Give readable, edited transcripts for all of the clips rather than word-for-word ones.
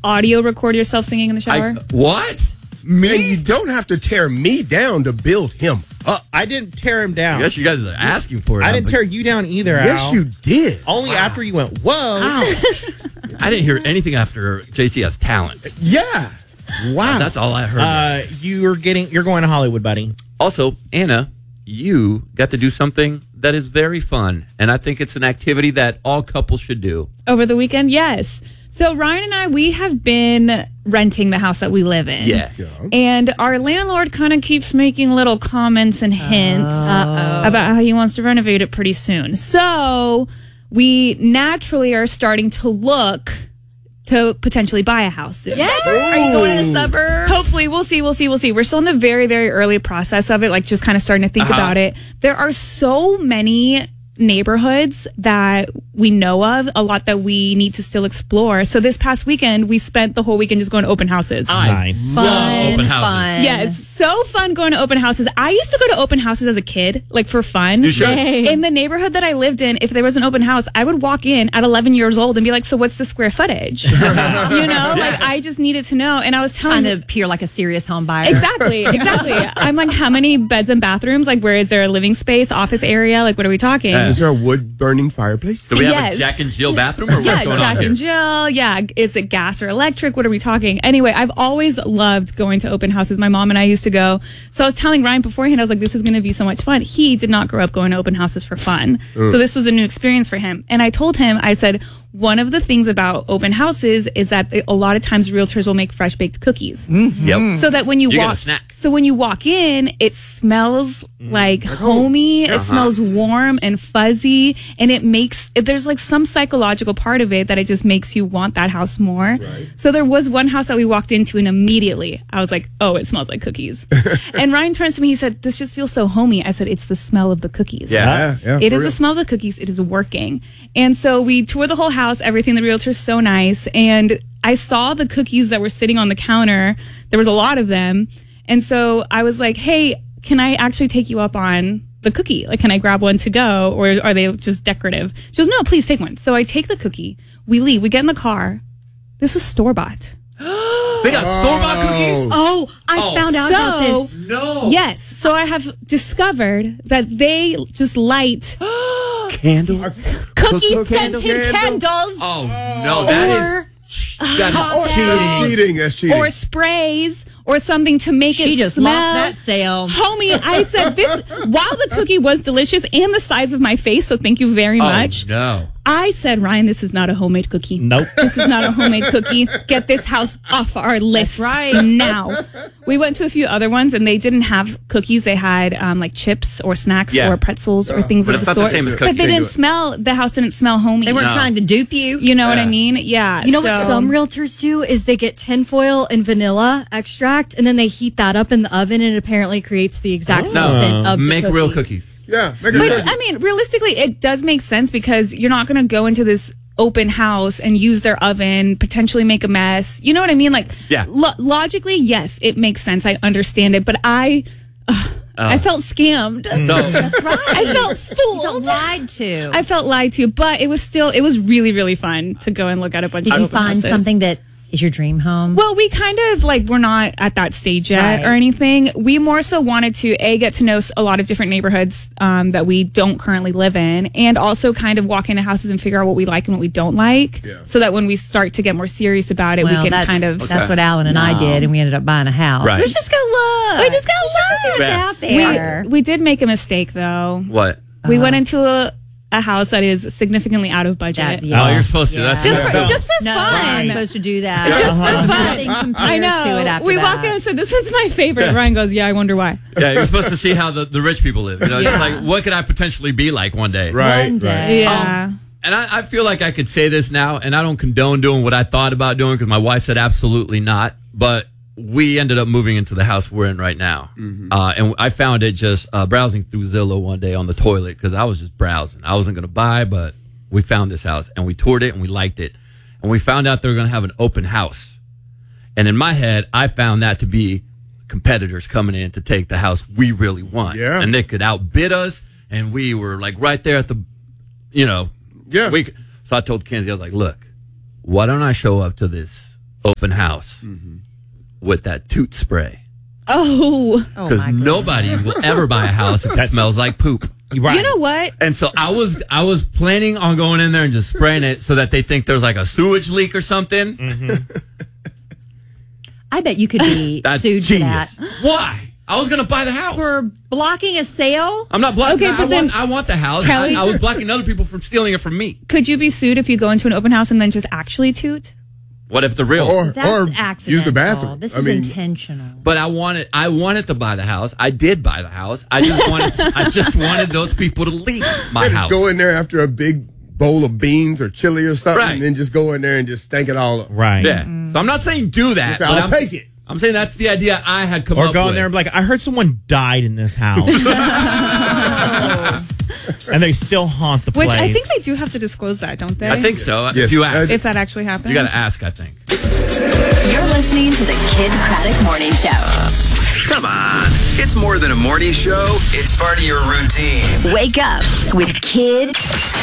audio record yourself singing in the shower? What? Man, you don't have to tear me down to build him. I didn't tear him down. I guess you guys are asking for it. I didn't tear you down either, Yes, Al. you did. Only after you went, whoa. I didn't hear anything after JC has talent. Yeah. Wow. That's all I heard. You're going to Hollywood, buddy. Also, Anna, you got to do something that is very fun, and I think it's an activity that all couples should do. Over the weekend? Yes. So Ryan and I, we have been renting the house that we live in. Yeah. And our landlord kind of keeps making little comments and hints about how he wants to renovate it pretty soon. So we naturally are starting to look to potentially buy a house soon. Yeah. Are you going to the suburbs? Hopefully. We'll see. We're still in the very, very early process of it, like just kind of starting to think about it. There are so many neighborhoods that we know of, a lot that we need to still explore. So this past weekend, we spent the whole weekend just going to open houses. Nice. Fun. Yes, so fun going to open houses. I used to go to open houses as a kid, like for fun. You should. In the neighborhood that I lived in, if there was an open house, I would walk in at 11 years old and be like, so what's the square footage? Like I just needed to know. And I was telling Kind of appear like a serious home buyer. Exactly. I'm like, how many beds and bathrooms? Like, where is there a living space, office area? Like, what are we talking? Is there a wood-burning fireplace? Do we have Yes. a Jack and Jill bathroom, or what's Yeah, going Jack on and here? Jill. Yeah, is it gas or electric? What are we talking? Anyway, I've always loved going to open houses. My mom and I used to go. So I was telling Ryan beforehand, I was like, this is going to be so much fun. He did not grow up going to open houses for fun. So this was a new experience for him. And I told him, I said, one of the things about open houses is that a lot of times realtors will make fresh baked cookies. Yep. So that when you You get a walk, snack. so when you walk in, it smells like homey. It smells warm and fuzzy, and there's like some psychological part of it that it just makes you want that house more. Right. So there was one house that we walked into, and immediately I was like, "Oh, it smells like cookies." And Ryan turns to me, he said, "This just feels so homey." I said, "It's the smell of the cookies." Yeah. It is the smell of the cookies. It is working. And so we toured the whole house, everything. The realtor's so nice. And I saw the cookies that were sitting on the counter. There was a lot of them. And so I was like, hey, can I actually take you up on the cookie? Like, can I grab one to go? Or are they just decorative? She goes, no, please take one. So I take the cookie. We leave. We get in the car. This was store-bought. They got store-bought cookies? Oh, I found out about this. No. Yes. So I have discovered that they just light Candles? Cookie-scented candles. Oh, no. That is cheating. That's cheating. or sprays or something to make it She just smell. lost that sale. Homie, I said this while the cookie was delicious and the size of my face, so thank you very much. Oh, no. I said, Ryan, this is not a homemade cookie. Nope. This is not a homemade cookie. Get this house off our list right. now. We went to a few other ones and they didn't have cookies. They had like chips or snacks or pretzels or things But of it's the not the sort. same as But cookies. they didn't smell. The house didn't smell homey. They weren't trying to dupe you. You know what I mean? Yeah. You know what so- some realtors do is they get tinfoil and vanilla extract, and then they heat that up in the oven, and it apparently creates the exact same scent of Make the real cookie. cookies. Yeah. Make Which, it I mean, realistically, it does make sense because you're not going to go into this open house and use their oven, potentially make a mess. You know what I mean? Like, Yeah. Logically, yes, it makes sense. I understand it, but I felt scammed. So, That's right. I felt fooled. Lied to. I felt lied to, but it was really, really fun to go and look at a bunch Did of you open find houses. something that is your dream home? Well, we kind of we're not at that stage yet Right. or anything. We more so wanted to get to know a lot of different neighborhoods that we don't currently live in, and also kind of walk into houses and figure out what we like and what we don't like, so that when we start to get more serious about it, we can kind of. That's what Alan and I did, and we ended up buying a house. Right. Let's just go look. We just got Let's just see what's Yeah. out there. We did make a mistake though. what? We went into a house that is significantly out of budget. Oh, you're supposed to. That's Just for No, fun. I'm supposed to do that. Just for fun. Nothing compares I know. To it after we that. walked in and said, "This one's my favorite." Ryan goes, "Yeah, I wonder why." Yeah, you're supposed to see how the rich people live. You know, just like, what could I potentially be like one day? Right. One day. Yeah. And I feel like I could say this now, and I don't condone doing what I thought about doing because my wife said absolutely not. But we ended up moving into the house we're in right now. And I found it just browsing through Zillow one day on the toilet because I was just browsing. I wasn't going to buy, but we found this house and we toured it and we liked it. And we found out they were going to have an open house. And in my head, I found that to be competitors coming in to take the house we really want. Yeah. And they could outbid us. And we were like right there at the, Yeah. so I told Kenzie, I was like, look, why don't I show up to this open house with that toot spray. Oh, Oh, Because my goodness. nobody will ever buy a house if it smells like poop. Right. you know what? And so I was planning on going in there and just spraying it so that they think there's like a sewage leak or something. I bet you could be That's sued genius. for that. Why? I was going to buy the house. For blocking a sale? I'm not blocking. Okay, but then- I want the house. Kelly- I was blocking other people from stealing it from me. Could you be sued if you go into an open house and then just actually toot? What if the real? Or That's accidental. use the bathroom. This I is mean, intentional. But I wanted to buy the house. I did buy the house. I just wanted those people to leave my just house. go in there after a big bowl of beans or chili or something, Right. and then just go in there and just stank it all up. Right. Yeah. So I'm not saying do that. I'll but I'm- take it. I'm saying that's the idea I had come Or up go with. in there and be like, I heard someone died in this house. And they still haunt the Which place. I think they do have to disclose that, don't they? I think so. Yes. If you ask, If that actually happens. you got to ask. I think. You're listening to the Kid Craddock Morning Show. Come on. It's more than a morning show. It's part of your routine. Wake up with Kid.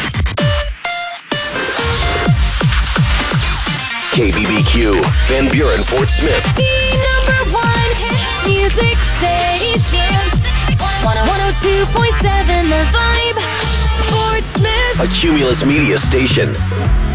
KBBQ, Van Buren, Fort Smith. The #1 hit music station. 102.7 The Vibe. Fort Smith. A Cumulus Media station.